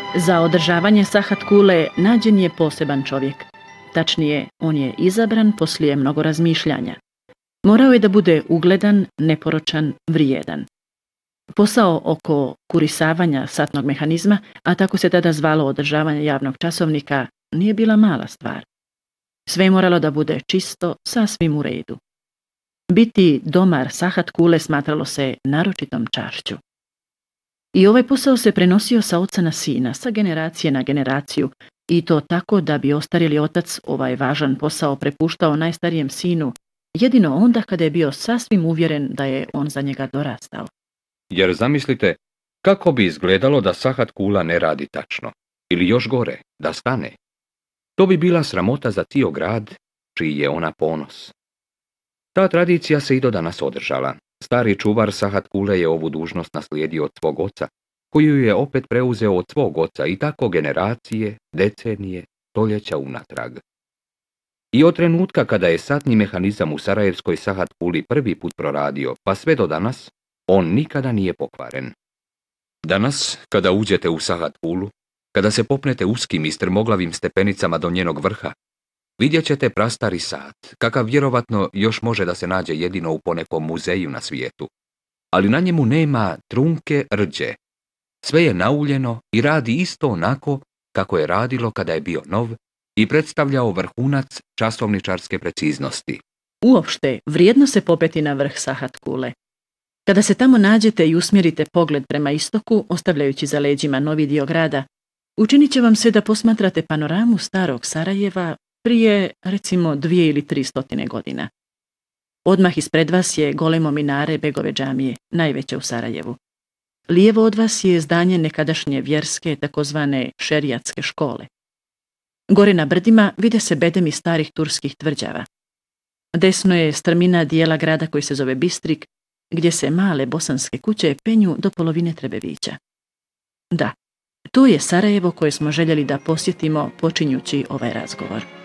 Za održavanje Sahat Kule nađen je poseban čovjek. Tačnije, on je izabran poslije mnogo razmišljanja. Morao je da bude ugledan, neporočan, vrijedan. Posao oko kurisavanja satnog mehanizma, a tako se tada zvalo održavanje javnog časovnika, nije bila mala stvar. Sve je moralo da bude čisto, sasvim u redu. Biti domar Sahat Kule smatralo se naročitom čašću. I ovaj posao se prenosio sa oca na sina, sa generacije na generaciju, i to tako da bi ostarjeli otac ovaj važan posao prepuštao najstarijem sinu, jedino onda kada je bio sasvim uvjeren da je on za njega dorastao. Jer zamislite, kako bi izgledalo da Sahat Kula ne radi tačno, ili još gore, da stane. To bi bila sramota za cijel grad, čiji je ona ponos. Ta tradicija se i do danas održala. Stari čuvar Sahat Kule je ovu dužnost naslijedio od svog oca, koju je opet preuzeo od svog oca i tako generacije, decenije, stoljeća unatrag. I od trenutka kada je satni mehanizam u sarajevskoj Sahat Kuli prvi put proradio, pa sve do danas, on nikada nije pokvaren. Danas, kada uđete u Sahat Kulu, kada se popnete uskim i strmoglavim stepenicama do njenog vrha, vidjet ćete prastari sat, kakav vjerovatno još može da se nađe jedino u ponekom muzeju na svijetu. Ali na njemu nema trunke rđe. Sve je nauljeno i radi isto onako kako je radilo kada je bio nov i predstavljao vrhunac časovničarske preciznosti. Uopšte, vrijedno se popeti na vrh Sahat Kule. Kada se tamo nađete i usmjerite pogled prema istoku, ostavljajući za leđima novi dio grada, učinit će vam se da posmatrate panoramu starog Sarajeva prije, recimo, 2 ili 300 godina. Odmah ispred vas je golemo minare Begove džamije, najveće u Sarajevu. Lijevo od vas je zdanje nekadašnje vjerske, takozvane šerijatske škole. Gore na brdima vide se bedemi starih turskih tvrđava. Desno je strmina dijela grada koji se zove Bistrik, gdje se male bosanske kuće penju do polovine Trebevića. Da, to je Sarajevo koje smo željeli da posjetimo počinjući ovaj razgovor.